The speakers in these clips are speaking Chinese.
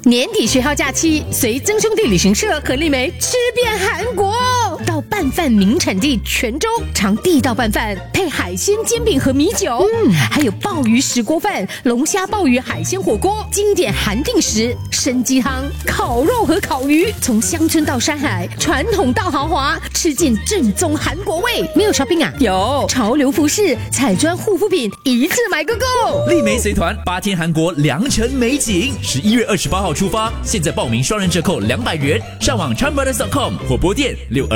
年底学校假期，随曾兄弟旅行社和丽梅吃遍韩国，到拌饭名产地泉州尝地道拌饭，配海鲜煎饼和米酒，还有鲍鱼石锅饭、龙虾鲍鱼海鲜火锅，经典韩定食、参鸡汤、烤肉和烤鱼，从乡村到山海，传统到豪华，吃尽正宗韩国味。没有 shopping 啊？有潮流服饰、彩妆护肤品，一次买个够。 丽梅随团8天韩国良辰美景，11月28号出发，现在报名双人折扣200元，上网 charmbrothers.com 或拨电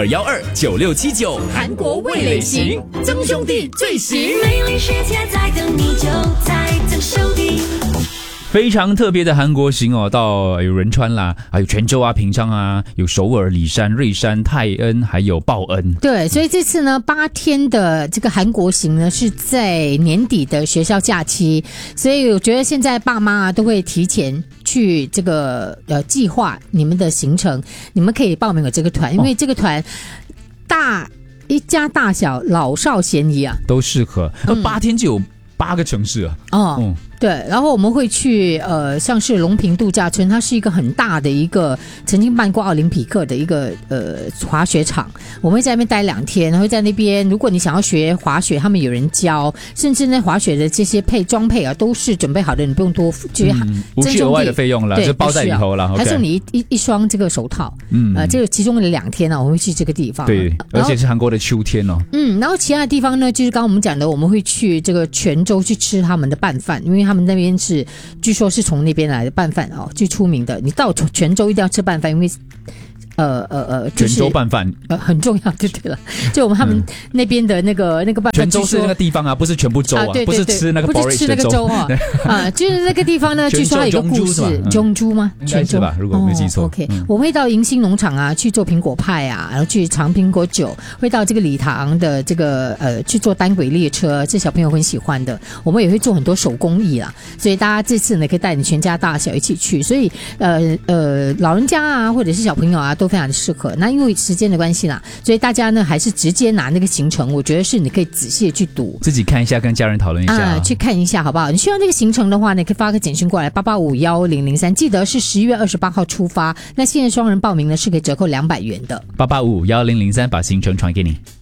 62129679。 韩国味蕾行，曾兄弟最行。 美丽世界在等你，就在曾兄弟。 非常特别的韩国行哦，到有仁川啦，还有泉州啊、平昌啊，有首尔、里山、瑞山、泰恩，还有报恩。 对，所以这次呢8天的这个韩国行呢是在年底的学校假期，所以我觉得现在爸妈都会提前去这个计划你们的行程，你们可以报名有这个团，因为这个团一家大小老少咸宜啊， 都适合。8天就有8个城市啊。 对，然后我们会去像是隆平度假村，它是一个很大的一个曾经办过奥林匹克的一个滑雪场，我们会在那边待2天，然后在那边如果你想要学滑雪，他们有人教，甚至那滑雪的这些装配啊都是准备好的，你不用多无需额外的费用了，就包在里头了。 还送你一双这个手套。这个其中的2天呢，我们会去这个地方。 对，而且是韩国的秋天哦。 然后其他的地方呢，就是刚刚我们讲的，我们会去这个泉州去吃他们的拌饭，因为他们那边据说是从那边来的拌饭哦，最出名的。你到泉州一定要吃拌饭，因为泉州拌饭很重要，就对了。就他们那边的那个拌饭， 泉州是那个地方啊，不是全部州啊， 对， 不是吃那个 porridge 的州啊，就是那个地方呢，据说还有个故事，中珠吗？ 泉州吧，如果没记错。 OK， 我们会到迎新农场啊去做苹果派啊，然后去尝苹果酒，会到这个礼堂的这个去坐单轨列车，这小朋友很喜欢的。我们也会做很多手工艺啦，所以大家这次呢可以带你全家大小一起去，所以老人家啊或者是小朋友啊都非常的适合。那因为时间的关系啦，所以大家呢还是直接拿那个行程，我觉得是你可以仔细的去读， 自己看一下，跟家人讨论一下去看一下好不好？你需要那个行程的话呢，可以发个简讯过来8851003，记得是11月28号出发。那现在双人报名呢是可以折扣200元的。 8851003，把行程传给你。